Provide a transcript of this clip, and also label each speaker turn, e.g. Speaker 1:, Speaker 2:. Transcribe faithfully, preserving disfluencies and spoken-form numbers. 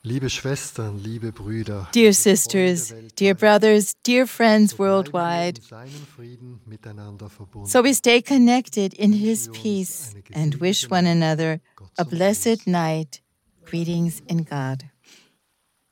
Speaker 1: Liebe Schwestern, liebe Brüder,
Speaker 2: Dear sisters, dear brothers, dear friends worldwide, so we stay connected in His peace and wish one another a blessed night. Greetings in God.